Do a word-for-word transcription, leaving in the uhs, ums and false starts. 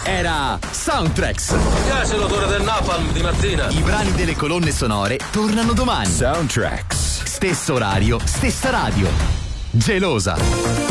era Soundtracks. Mi piace l'odore del napalm di mattina. I brani delle colonne sonore tornano domani. Soundtracks. Stesso orario, stessa radio. Gelosa.